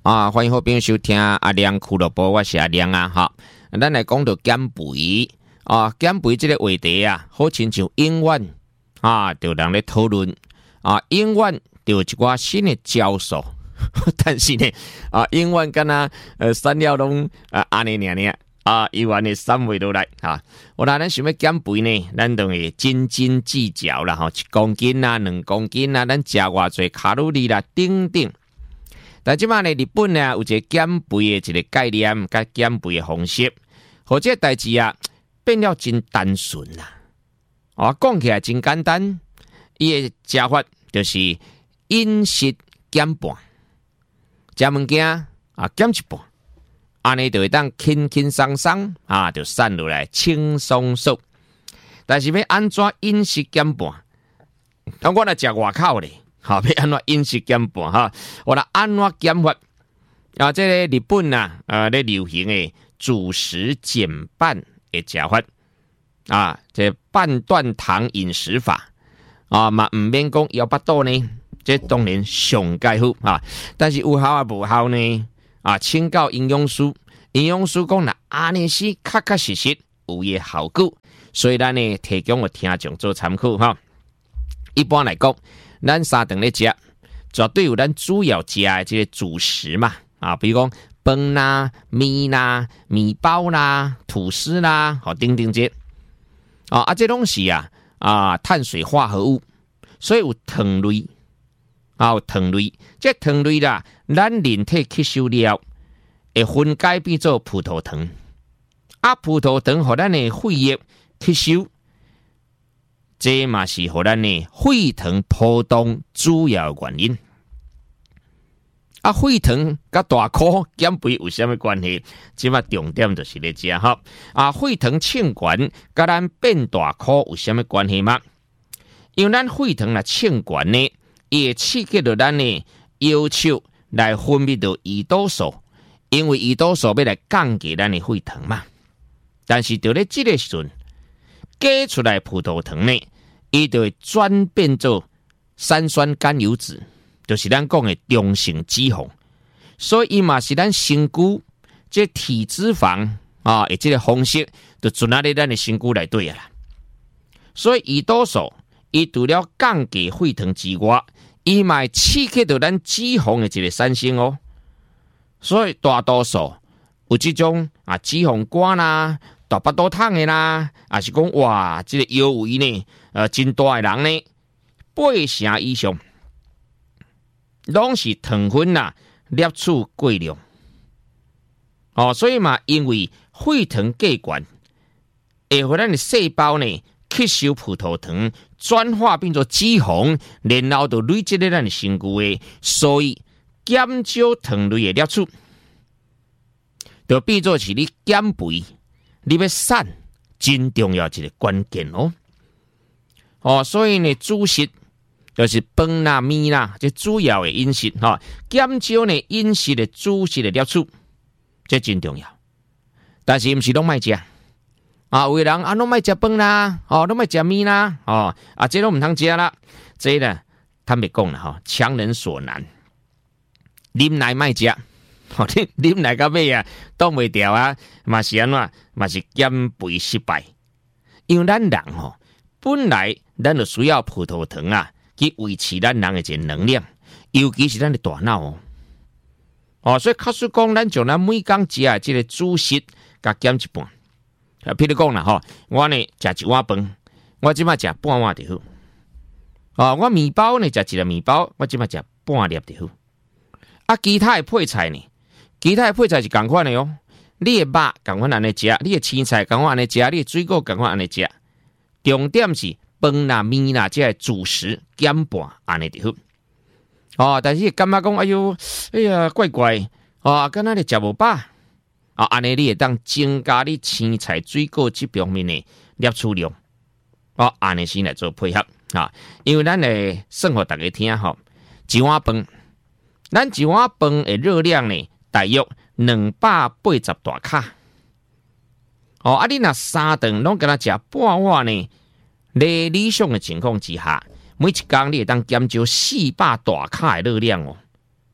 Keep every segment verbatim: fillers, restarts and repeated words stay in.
啊，欢迎好朋友收听阿亮俱乐部，我是阿亮啊，哈。咱来讲到减肥啊，减肥这个话题啊，好亲像永远啊，就人咧讨论啊，永远就有一寡新的教授，但是呢，啊，永远敢若呃三了拢啊安尼尔尔啊，永远的三位都来啊。我那咱想要减肥呢，咱就会斤斤计较啦，吼，一公斤啊，两公斤啊，咱食偌侪卡路里啦，等等。但即摆呢，日本呢有一个减肥的一个概念，甲减肥的方式，或者代志啊变了真单纯啦。哦，讲起来真简单，伊的食法就是饮食减半，食物件啊减一半，安尼就会当轻轻松松啊，就散落来轻松松。但是要安怎饮食减半？啊，我来食外口咧。好，要安怎饮食减半哈？我来安怎减法啊？这个日本呐、啊，呃，咧流行的主食减半的食法啊，这半断糖饮食法啊，嘛唔免讲摇巴肚呢，这当然上介好啊。但是有效啊无效呢？啊，请教营养师，营养师讲啦，安尼是确确实实有伊效果，所以咱呢提供我听众做参考哈。一般来讲。咱三顿咧食，绝对有咱主要食的这个主食嘛，啊，比如讲饭啦、面啦、面包啦、吐司啦，好等等这，啊啊，这东西啊啊，碳水化合物，所以有糖类，啊有糖类，这糖类啦，咱人体吸收了，会分解变做葡萄糖，啊，葡萄糖互咱的血液吸收。这嘛是互咱的血糖波动主要原因。啊，血糖甲大颗减肥有啥物关系？即嘛重点就是咧食哈。啊，血糖称悬甲咱变大颗有啥物关系吗？因为咱血糖若称悬呢，伊会刺激到咱的要求来分泌到胰岛素，因为胰岛素要来降低咱的血糖嘛。但是到咧这个时阵，加出来葡萄糖呢？伊就会转变做三酸甘油酯，就是咱讲的中性脂肪，所以伊嘛是咱身躯这体脂肪啊，诶，这个方式就存在在咱的身躯内底啊啦。所以胰岛素伊除了降低血糖之外，伊嘛刺激到咱脂肪的一个产生哦。所以大多数有这种啊脂肪肝啦。大腹肚痛的啦，也是讲哇，这个腰围呢，呃，真大的人呢，八成以上，拢是糖分啦，摄取过量。哦，所以嘛，因为血糖过悬，会互咱的细胞呢吸收葡萄糖，转化变做脂肪，然后就累积在咱的身躯的，所以减少糖类的摄取，就变做是你减肥。你要瘦，真重要一个关键哦。哦，所以呢，主食就是饭啦、面啦，这主要的饮食哈，减少呢饮食的主食的摄取，这真重要。但是毋是拢卖食啊？有的人啊，拢卖食饭啦，哦，拢卖食面啦，哦，啊，这拢毋通食啦。这呢，坦白讲啦，哈，强人所难，啉奶卖食。好，你啉奶到尾啊，挡袂掉啊，嘛是安怎？嘛是减肥失败。因为咱人吼，本来咱就需要葡萄糖啊，去维持咱人的一个能量，尤其是咱的大脑哦。哦，所以假使讲，咱将咱每工食的这个主食，甲减一半。啊，譬如讲啦，吼，我呢食一碗饭，我即摆食半碗就好。哦，我面包呢食一粒面包，我即摆食半粒就好。啊，其他的配菜呢？其他的配菜是同款的哦，你的肉同款安尼食，你的青菜同款安尼食，你的水果同款安尼食。重点是饭啦、面啦，这主食减半安尼就好。哦，但是感觉讲，哎呦，哎呀，怪怪，哦，敢若你食无饱，啊，安尼你会当增加你青菜、水果这方面的摄取量，哦，安尼先来做配合啊，因为咱来算互大家听吼，一碗饭，咱一碗饭的热量呢？大约两百八十大卡，哦，啊，你若三顿拢跟他食半碗呢，在理想的情况之下，每一天你会当减少四百大卡的热量哦。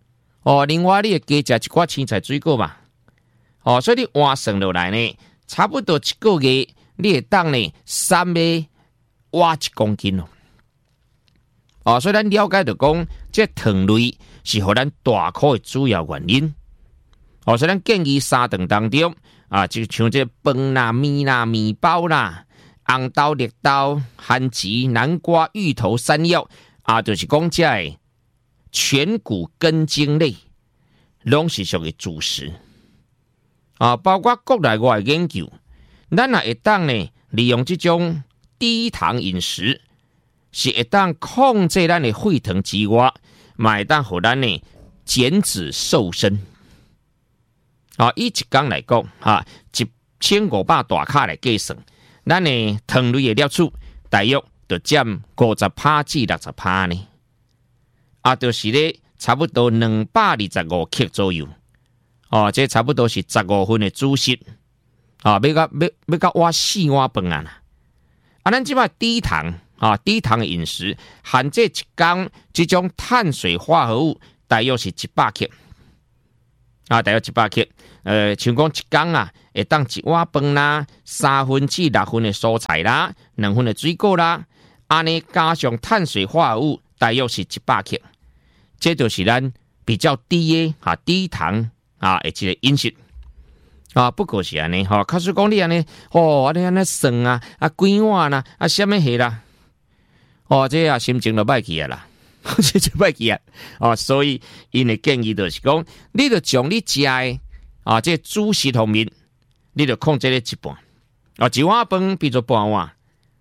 哦，另外你会加食一寡青菜水果嘛。哦，所以你换算落来呢，差不多一个月你会当呢三尾挖一公斤咯。哦，所以咱了解到讲，这糖类是互咱大考的主要原因。哦，所以咱建议三顿当中啊，就像这饭啦、面啦、面包啦、红豆、绿豆、番薯、南瓜、芋头、山药啊，就是讲这的全谷根茎类，拢是属于主食。啊，包括国内外的研究，咱也会当呢利用这种低糖饮食，是会当控制咱的血糖之外，嘛会当互咱呢减脂瘦身。啊，以一天来讲，哈，一千五百大卡来计算，咱的糖类的摄取大约就占五十趴至六十趴呢。啊，就是咧差不多两百二十五克左右。哦，这差不多是十五份的主食。啊，要到要要到碗四碗饭啊！啊，咱即摆低糖啊，低糖的饮食，含这一天这种碳水化合物大约是一百克。啊，大约一百克。呃，像讲一天啊，会当一碗饭啦，三分至六份的蔬菜啦，两份的水果啦，安尼加上碳水化合物，大约是一百克。这就是咱比较低的哈低糖啊，一个饮食啊。不过是安尼哈，假使讲你安尼哦，安尼安尼算啊，啊几碗啦，啊什么货啦，哦，这啊心情就歹去啊啦。这就歹去啊！哦，所以因的建议就是讲，你就将你食的啊，这主食方面，你就控制咧一半。啊，一碗饭变做半碗，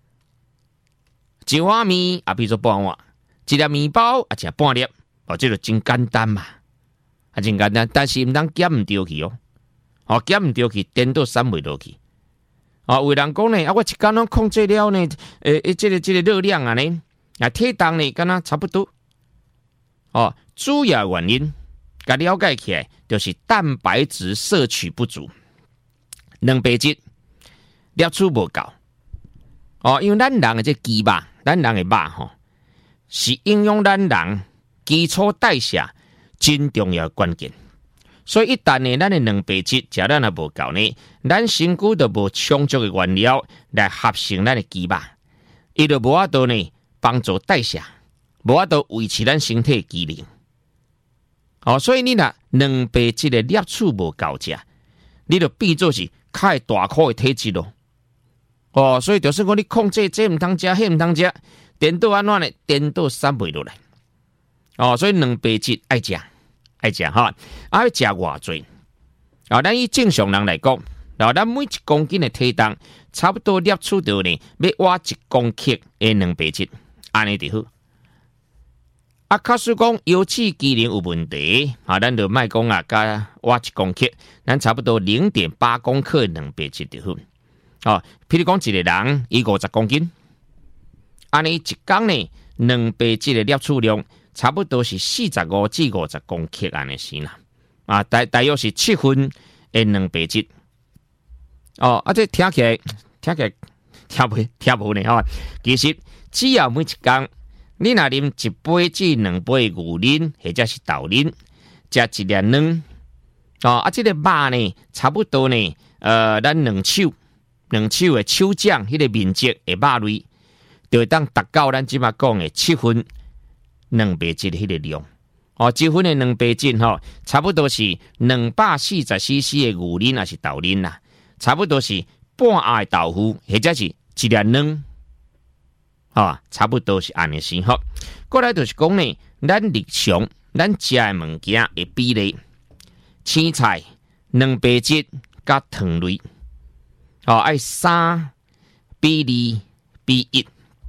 一碗面啊变做半碗，一粒面包啊食半粒，哦，这就真简单嘛，啊真简单，但是唔当减唔掉去哦，哦减唔掉去，颠倒散袂落去。啊，有人讲呢，啊我一天拢控制了呢，诶、欸，这个这个热量啊呢。啊，体重呢，跟它差不多。哦，主要原因，甲了解起来，就是蛋白质摄取不足，蛋白质摄取不够。哦，因为咱人的这肌肉，咱人的肉吼，是影响咱人基础代谢真重要的关键。所以一旦呢，咱的蛋白质食咱也无够呢，咱身躯就无充足的原料来合成咱的肌肉，伊就无法度呢。帮助代谢，无法度维持咱身体机能。哦，所以你若蛋白质的摄取无够食，你就变做是较大块的体质咯。哦，所以就是讲你控制这唔通食，迄唔通食，颠倒安怎呢？颠倒散袂落来。哦，所以蛋白质爱食，爱食哈，啊要食偌济。啊，咱以正常人来讲，然后咱每一公斤的体重，差不多摄取到呢，要挖一公克的蛋白质。安尼就好。啊，假使讲油脂机能有问题，啊，咱就卖讲啊，加挖一公克，咱差不多零点八公克的蛋白质就好。哦，譬如讲一个人伊五十公斤，安尼一天呢，蛋白质的摄取量差不多是四十五至五十公克安尼是啦。啊，大大约是七分的蛋白质。哦，啊，这听起来听起来听不听不呢？哈，其实。只要每一天，你若啉一杯至两杯牛奶，或者是豆奶，食一粒卵，哦啊，这个肉呢，差不多呢，呃，咱两手两手的手掌，迄个面积的肉类，就会当达到咱即马讲的七分蛋白质的迄个量。哦，七分的蛋白质吼，差不多是两百四十 C C 的牛奶还是豆奶啦，差不多是半盒的豆腐，或者是一粒卵。啊，差不多是安尼先好。过来就是讲呢，咱日常咱食的物件的比例，青菜、蛋白质加糖类，哦，爱三比二比一。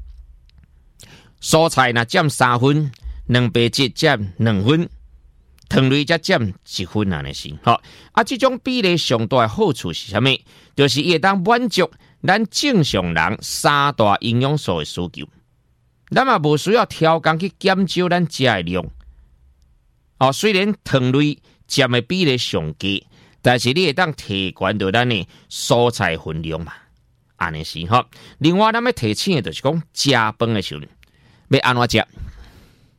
蔬菜若占三分，蛋白质占两分，糖类则占一分安尼先好。啊，这种比例上大的好处是啥物？就是伊会当满足。咱正常人三大营养素的需求，咱嘛无需要挑工去减少咱食的量。哦，虽然糖类占的比例上低，但是你会当提悬到咱的蔬菜分量嘛，安尼是吼。另外，咱要提醒的就是讲，食饭的时候要安怎食？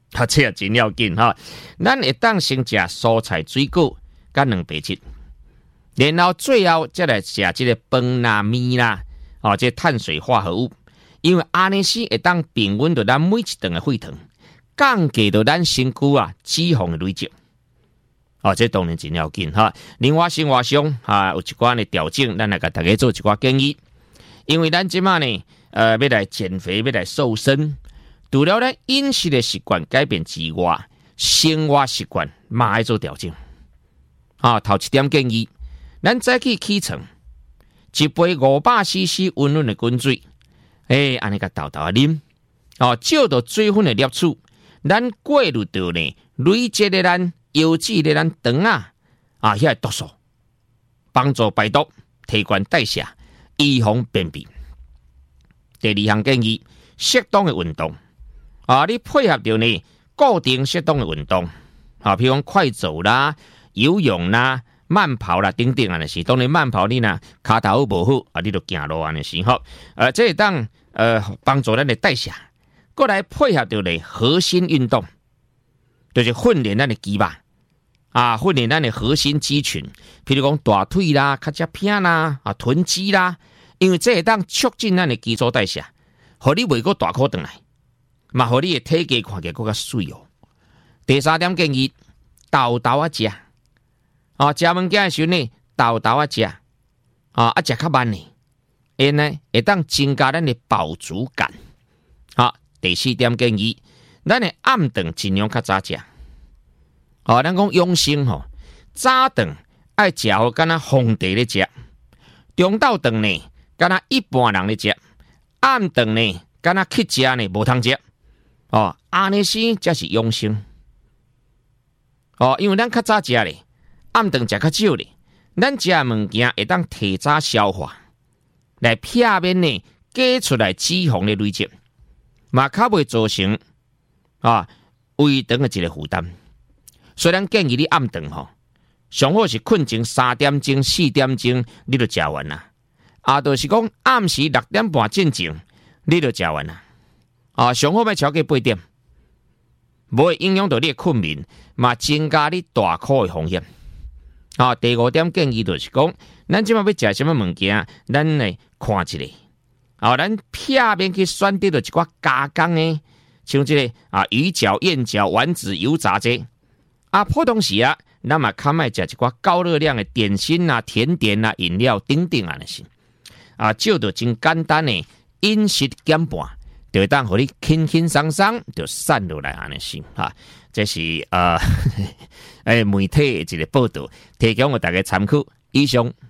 哈，这也真要紧哈。咱会当先食蔬菜、水果，甲蛋白质，然后最后再来食这个饭啦、面啦，哦，这碳水化合物。因为安尼是会当平稳到咱每一顿的血糖，降低到咱身躯啊脂肪的累积。哦，这当然真要紧哈。另外生活上哈有一寡的调整，咱来甲大家做一寡建议。因为咱即马呢，呃，要来减肥，要来瘦身，除了咱饮食的习惯改变之外，生活习惯嘛要做调整。啊，头一点建议，咱早起起床，一杯五百 C C 温润的滚水，诶、欸，安尼甲豆豆啊啉，哦，少到水分的摄取，咱过滤到呢累积的咱油脂的咱肠啊，啊，遐毒素，帮助排毒，提高代谢，预防便秘。第二项建议，适当的运动，啊，你配合到呢固定适当的运动，啊，譬如讲快走啦。游泳啦、慢跑啦等等安尼是，当然慢跑你呐骹头无好啊，你就行路安尼是吼。呃，这会当呃帮助咱的代谢，过来配合到咧核心运动，就是训练咱的肌肉啊，训练咱的核心肌群，譬如讲大腿啦、脚趾片啦、啊臀肌啦，因为这会当促进咱的基础代谢，互你袂个大块转来，嘛互你的体格看起来更加水哦。第三点建议，豆豆啊食。啊，食物件的时候呢，豆豆啊食，啊啊食较慢呢，因呢会当增加咱的饱足感。好，第四点建议，咱的暗顿尽量较早食。哦，咱讲养生吼，早顿爱食好，敢若皇帝咧食；中昼顿呢，敢若一般人咧食；暗顿呢，敢若乞食呢无通食。哦，安尼先才是养生。哦，因为咱较早食咧。暗顿食较少咧，咱食物件会当提早消化，来避免呢加出来脂肪的累积，嘛较袂造成啊胃肠的一个负担。虽然建议你暗顿吼，上好是困前三点钟、四点钟你就食完啦，啊，就是讲暗时六点半进前你就食完啦，啊，上好要超过八点，无会影响到你的困眠，嘛增加你大哭的风险。啊，第五点建议就是讲，咱即马要食什么物件，咱来看一下。啊，咱避免去选择到一寡加工的，像这个啊鱼饺、燕饺、丸子、油炸这。啊，普通时啊，咱嘛较卖食一寡高热量的点心啊、甜点啊、饮料等等啊那些。啊，照着真简单的饮食减半，就当互你轻轻松松就散落来安尼是哈。这是呃，诶媒体的一个报道，提供给大家参考。以上。